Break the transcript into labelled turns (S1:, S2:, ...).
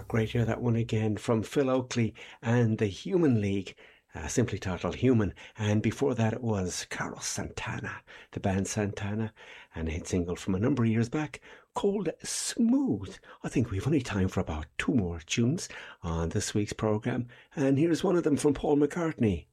S1: Great to hear that one again from Phil Oakley and the Human League, simply titled Human. And before that it was Carlos Santana, the band Santana, and a hit single from a number of years back called Smooth. I think we've only time for about two more tunes on this week's programme, and here's one of them from Paul McCartney,